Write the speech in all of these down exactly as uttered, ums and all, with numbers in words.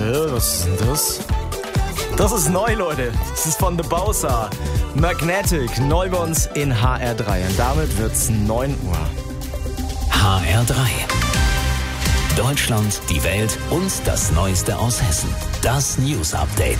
Hä, was ist denn das? Das ist neu, Leute. Das ist von The Bowser. Magnetic, neu bei uns in H R drei. Und damit wird's neun Uhr. H R drei. Deutschland, die Welt und das Neueste aus Hessen. Das News Update.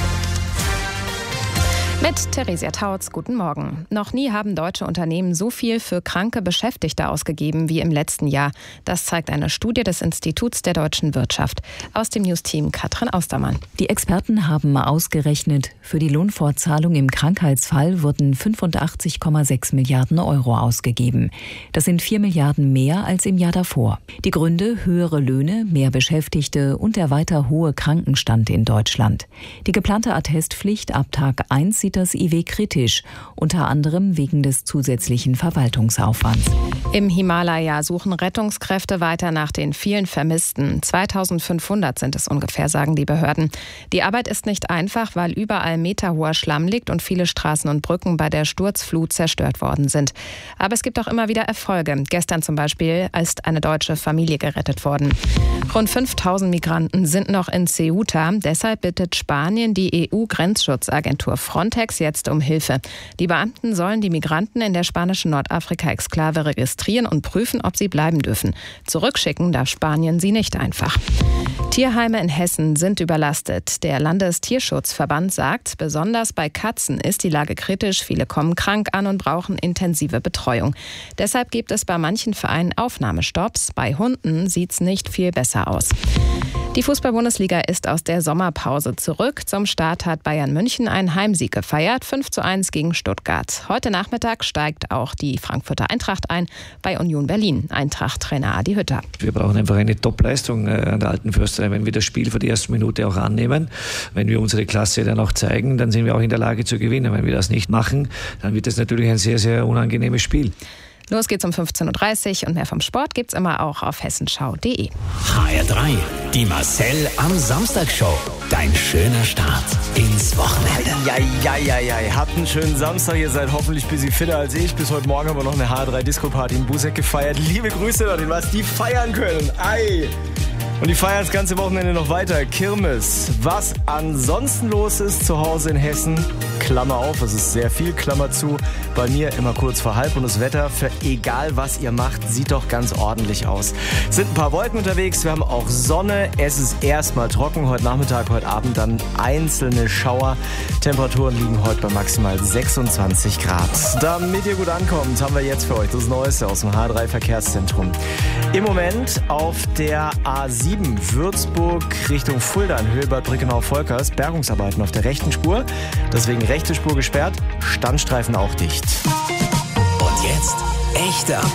Mit Theresia Tautz, guten Morgen. Noch nie haben deutsche Unternehmen so viel für kranke Beschäftigte ausgegeben wie im letzten Jahr. Das zeigt eine Studie des Instituts der deutschen Wirtschaft. Aus dem News-Team Katrin Austermann. Die Experten haben ausgerechnet, für die Lohnfortzahlung im Krankheitsfall wurden fünfundachtzig Komma sechs Milliarden Euro ausgegeben. Das sind vier Milliarden mehr als im Jahr davor. Die Gründe: höhere Löhne, mehr Beschäftigte und der weiter hohe Krankenstand in Deutschland. Die geplante Attestpflicht ab Tag eins sieht das I W kritisch, unter anderem wegen des zusätzlichen Verwaltungsaufwands. Im Himalaya suchen Rettungskräfte weiter nach den vielen Vermissten. zweitausendfünfhundert sind es ungefähr, sagen die Behörden. Die Arbeit ist nicht einfach, weil überall meterhoher Schlamm liegt und viele Straßen und Brücken bei der Sturzflut zerstört worden sind. Aber es gibt auch immer wieder Erfolge. Gestern zum Beispiel ist eine deutsche Familie gerettet worden. Rund fünftausend Migranten sind noch in Ceuta. Deshalb bittet Spanien die E U-Grenzschutzagentur Frontex jetzt um Hilfe. Die Beamten sollen die Migranten in der spanischen Nordafrika-Exklave registrieren und prüfen, ob sie bleiben dürfen. Zurückschicken darf Spanien sie nicht einfach. Tierheime in Hessen sind überlastet. Der Landestierschutzverband sagt, besonders bei Katzen ist die Lage kritisch. Viele kommen krank an und brauchen intensive Betreuung. Deshalb gibt es bei manchen Vereinen Aufnahmestopps. Bei Hunden sieht es nicht viel besser aus. Die Fußball-Bundesliga ist aus der Sommerpause zurück. Zum Start hat Bayern München einen Heimsieg gefeiert, fünf zu eins gegen Stuttgart. Heute Nachmittag steigt auch die Frankfurter Eintracht ein bei Union Berlin. Eintracht-Trainer Adi Hütter. Wir brauchen einfach eine Top-Leistung an der Alten Försterei. Wenn wir das Spiel für die erste Minute auch annehmen, wenn wir unsere Klasse dann auch zeigen, dann sind wir auch in der Lage zu gewinnen. Wenn wir das nicht machen, dann wird das natürlich ein sehr, sehr unangenehmes Spiel. Los geht's um fünfzehn Uhr dreißig und mehr vom Sport gibt's immer auch auf hessenschau punkt de. H R drei, die Marcel am Samstag-Show. Dein schöner Start ins Wochenende. Ja, ja, ja, ja. Habt einen schönen Samstag. Ihr seid hoffentlich ein bisschen fitter als ich. Bis heute Morgen haben wir noch eine H R drei Disco-Party in Buseck gefeiert. Liebe Grüße an den, was die feiern können. Ei! Und die feiern das ganze Wochenende noch weiter. Kirmes. Was ansonsten los ist zu Hause in Hessen, Klammer auf, es ist sehr viel, Klammer zu. Bei mir immer kurz vor halb und das Wetter, für egal was ihr macht, sieht doch ganz ordentlich aus. Es sind ein paar Wolken unterwegs, wir haben auch Sonne. Es ist erstmal trocken. Heute Nachmittag, heute Abend dann einzelne Schauer. Temperaturen liegen heute bei maximal sechsundzwanzig Grad. Damit ihr gut ankommt, haben wir jetzt für euch das Neueste aus dem H drei Verkehrszentrum. Im Moment auf der A sieben Würzburg Richtung Fulda in Höhe Bad Brickenau-Volkers. Bergungsarbeiten auf der rechten Spur. Deswegen rechte Spur gesperrt, Standstreifen auch dicht. Und jetzt echte